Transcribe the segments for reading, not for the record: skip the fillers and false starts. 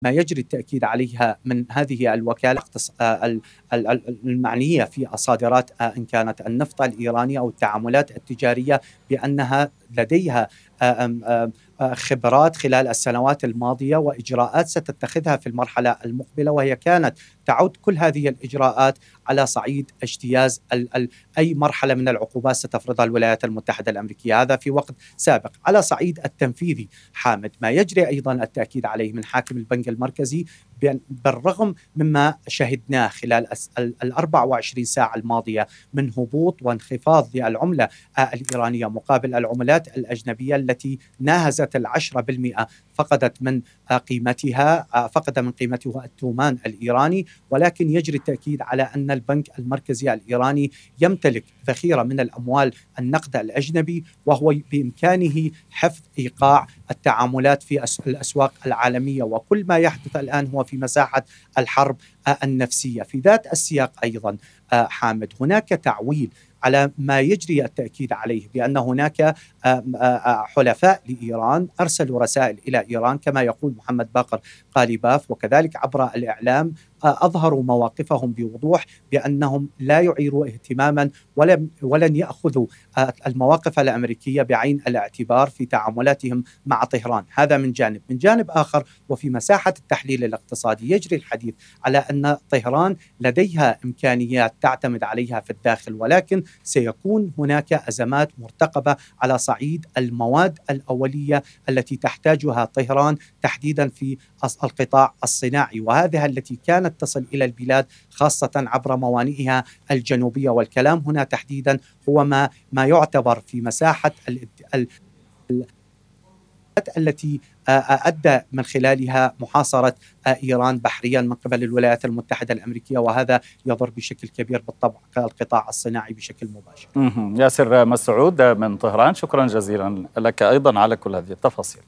ما يجري التأكيد عليها من هذه الوكالة المعنية في الصادرات إن كانت النفط الإيراني أو التعاملات التجارية بأنها لديها خبرات خلال السنوات الماضية وإجراءات ستتخذها في المرحلة المقبلة، وهي كانت تعود كل هذه الإجراءات على صعيد اجتياز أي مرحلة من العقوبات ستفرضها الولايات المتحدة الأمريكية. هذا في وقت سابق. على صعيد التنفيذي حامد، ما يجري أيضا التأكيد عليه من حاكم البنك المركزي بالرغم مما شهدناه خلال 24 ساعة الماضية من هبوط وانخفاض للعملة الإيرانية مقابل العملات الأجنبية التي ناهزت 10%، فقد من قيمتها التومان الإيراني، ولكن يجري التأكيد على أن البنك المركزي الإيراني يمتلك ذخيرة من الأموال النقد الأجنبي، وهو بإمكانه حفظ إيقاع التعاملات في الأسواق العالمية، وكل ما يحدث الآن هو في مساحة الحرب النفسية. في ذات السياق أيضا حامد، هناك تعويل على ما يجري التأكيد عليه بأن هناك حلفاء لإيران أرسلوا رسائل إلى إيران كما يقول محمد باقر قاليباف، وكذلك عبر الإعلام أظهروا مواقفهم بوضوح بأنهم لا يعيروا اهتماما ولن يأخذوا المواقف الأمريكية بعين الاعتبار في تعاملاتهم مع طهران. هذا من جانب. من جانب آخر، وفي مساحة التحليل الاقتصادي يجري الحديث على أن طهران لديها إمكانيات تعتمد عليها في الداخل، ولكن سيكون هناك أزمات مرتقبة على صعيد المواد الأولية التي تحتاجها طهران تحديدا في القطاع الصناعي، وهذه التي كانت تصل إلى البلاد خاصة عبر موانئها الجنوبية. والكلام هنا تحديدا هو ما يعتبر في مساحة التي أدى من خلالها محاصرة إيران بحريا من قبل الولايات المتحدة الأمريكية، وهذا يضر بشكل كبير بالطبع القطاع الصناعي بشكل مباشر. ياسر مسعود من طهران، شكرا جزيلا لك أيضا على كل هذه التفاصيل.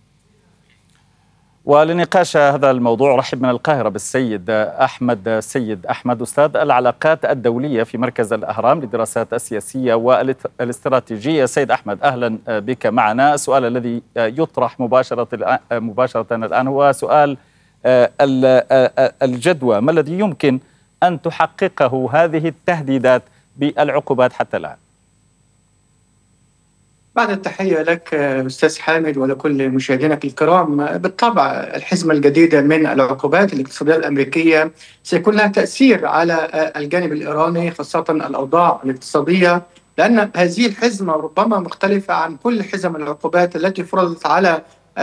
ولنقاش هذا الموضوع رحب من القاهرة بالسيد أحمد سيد أحمد، أستاذ العلاقات الدولية في مركز الأهرام للدراسات السياسية والاستراتيجية. سيد أحمد، أهلا بك معنا. السؤال الذي يطرح مباشرة الآن هو سؤال الجدوى. ما الذي يمكن أن تحققه هذه التهديدات بالعقوبات حتى الآن؟ بعد التحية لك أستاذ حامد ولكل مشاهدينك الكرام. بالطبع الحزمة الجديدة من العقوبات الاقتصادية الأمريكية سيكون لها تأثير على الجانب الإيراني، خاصة الأوضاع الاقتصادية، لأن هذه الحزمة ربما مختلفة عن كل حزم العقوبات التي فرضت على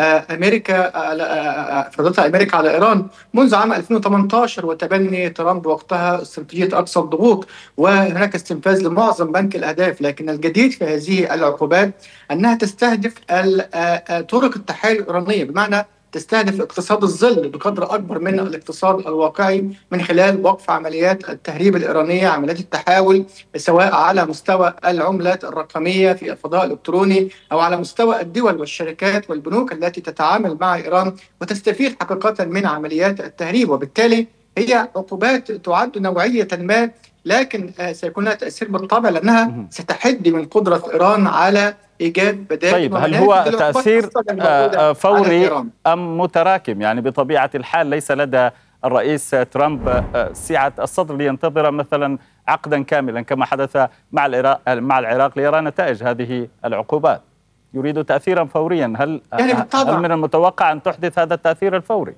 فرضتها أمريكا على إيران منذ عام 2018 وتبني ترامب وقتها استراتيجية أقصى الضغوط، وهناك استنفاذ لمعظم بنك الأهداف. لكن الجديد في هذه العقوبات أنها تستهدف طرق التحايل الإيرانية، بمعنى تستهدف اقتصاد الظل بقدر أكبر من الاقتصاد الواقعي من خلال وقف عمليات التهريب الإيرانية، عمليات التحاول، سواء على مستوى العملات الرقمية في الفضاء الإلكتروني أو على مستوى الدول والشركات والبنوك التي تتعامل مع إيران وتستفيد حقيقة من عمليات التهريب. وبالتالي هي عقوبات تعد نوعية ما، لكن سيكون لها تأثير بالطبع لأنها ستحد من قدرة إيران على إيجاد بدائل. طيب، هل هو تأثير فوري أم متراكم؟ يعني بطبيعة الحال ليس لدى الرئيس ترامب سعة الصدر لينتظر مثلا عقدا كاملا كما حدث مع العراق ليرى نتائج هذه العقوبات. يريد تأثيرا فوريا. هل من المتوقع أن تحدث هذا التأثير الفوري؟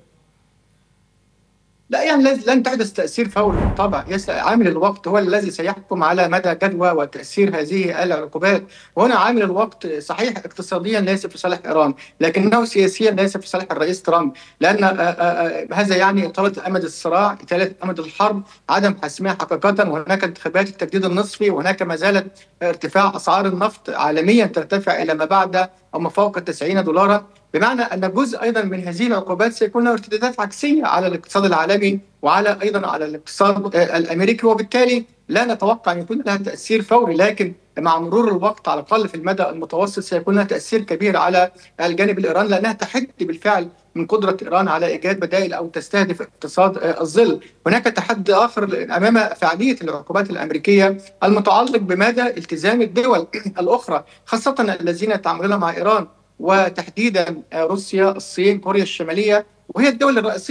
لا، يعني لن تحدث تأثير فوري بالطبع. عامل الوقت هو الذي سيحكم على مدى جدوى وتأثير هذه العقوبات. وهنا عامل الوقت صحيح اقتصاديا ليس في صالح إيران، لكنه سياسيا ليس في صالح الرئيس ترامب، لأن هذا يعني إطالة أمد الصراع، إطالة أمد الحرب، عدم حسمها حقيقة، وهناك انتخابات التجديد النصفي، وهناك ما زالت ارتفاع أسعار النفط عالميا ترتفع إلى ما بعد أو ما فوق 90 دولارا، بمعنى أن جزء أيضا من هذه العقوبات سيكون له ارتدادات عكسية على الاقتصاد العالمي وعلى أيضا على الاقتصاد الأمريكي، وبالتالي لا نتوقع أن يكون لها تأثير فوري، لكن مع مرور الوقت على الأقل في المدى المتوسط سيكون لها تأثير كبير على الجانب الإيراني، لأنها تحد بالفعل من قدرة إيران على إيجاد بدائل أو تستهدف اقتصاد الظل. هناك تحدي آخر أمام فعالية العقوبات الأمريكية المتعلق بمدى التزام الدول الأخرى، خاصة الذين يتعاملون مع إيران، وتحديدا روسيا، الصين، كوريا الشمالية، وهي الدول الرئيسية